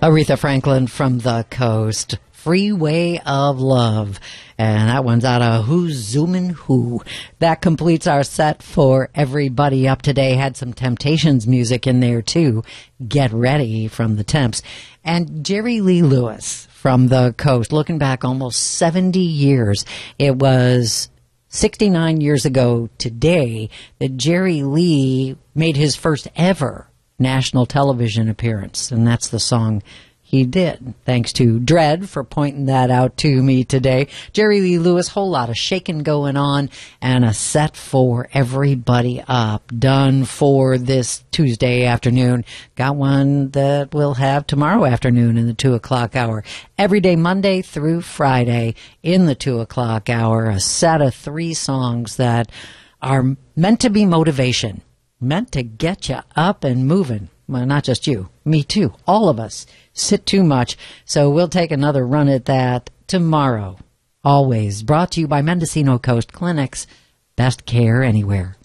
Aretha Franklin from the Coast. Freeway of Love. And that one's out of Who's Zoomin' Who. That completes our set for Everybody Up today. Had some Temptations music in there too. Get Ready from the Temps. And Jerry Lee Lewis from the Coast. Looking back almost 70 years. It was 69 years ago today that Jerry Lee made his first ever national television appearance. And that's the song he did. Thanks to Dredd for pointing that out to me today. Jerry Lee Lewis, whole lot of shaking going on, and a set for Everybody Up done for this Tuesday afternoon. Got one that we'll have tomorrow afternoon in the 2 o'clock hour. Every day, Monday through Friday in the 2 o'clock hour, a set of 3 songs that are meant to be motivation, meant to get you up and moving. Well, not just you, me too, all of us sit too much. So we'll take another run at that tomorrow. Always brought to you by Mendocino Coast Clinics. Best care anywhere.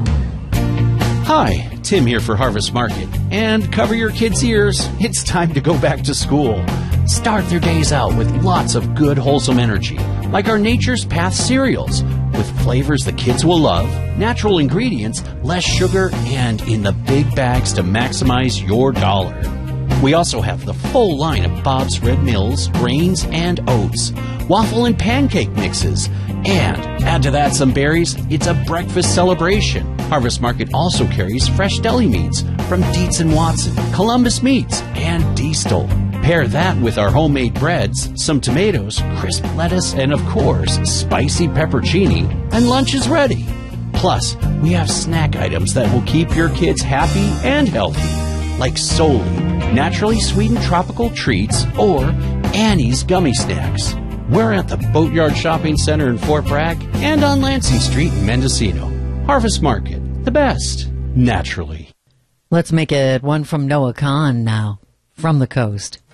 Hi, Tim here for Harvest Market. And cover your kids' ears. It's time to go back to school. Start their days out with lots of good, wholesome energy, like our Nature's Path cereals, with flavors the kids will love, natural ingredients, less sugar, and in the big bags to maximize your dollar. We also have the full line of Bob's Red Mills, grains, and oats, waffle and pancake mixes, and add to that some berries. It's a breakfast celebration. Harvest Market also carries fresh deli meats from Dietz & Watson, Columbus Meats, and Diestel. Pair that with our homemade breads, some tomatoes, crisp lettuce, and of course, spicy peppercini, and lunch is ready. Plus, we have snack items that will keep your kids happy and healthy, like Soli, naturally sweetened tropical treats, or Annie's gummy snacks. We're at the Boatyard Shopping Center in Fort Bragg and on Lansing Street in Mendocino. Harvest Market, the best, naturally. Let's make it one from Noah Kahan now, from the Coast.